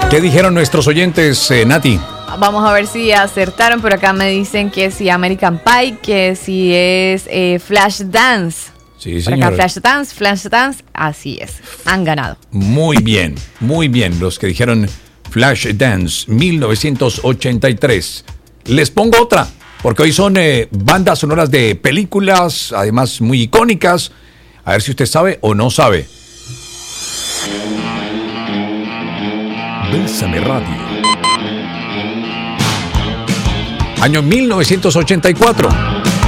¿Qué dijeron nuestros oyentes, Nati? Vamos a ver si acertaron, pero acá me dicen que si American Pie, que si es Flashdance. Sí, por señor. acá Flashdance, así es, han ganado. Muy bien, los que dijeron Flashdance 1983. Les pongo otra, porque hoy son bandas sonoras de películas, además muy icónicas. A ver si usted sabe o no sabe. Bésame Radio. Año 1984.